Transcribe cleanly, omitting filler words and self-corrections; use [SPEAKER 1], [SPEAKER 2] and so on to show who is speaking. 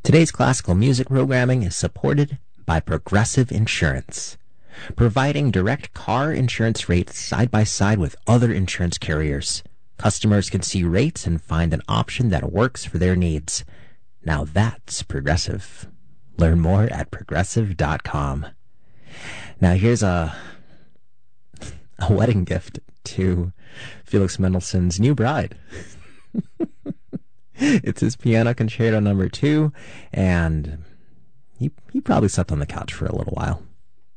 [SPEAKER 1] Today's classical music programming is supported by Progressive Insurance, providing direct car insurance rates side by side with other insurance carriers. Customers can see rates and find an option that works for their needs. Now that's Progressive. Learn more at progressive.com. Now here's a wedding gift to Felix Mendelssohn's new bride. It's his Piano Concerto No. 2, and he probably slept on the couch for a little while.